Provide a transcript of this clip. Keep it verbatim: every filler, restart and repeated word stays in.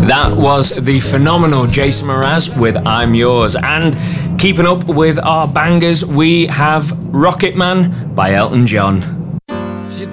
That was the phenomenal Jason Mraz with I'm Yours. And keeping up with our bangers, we have Rocket Man by Elton John.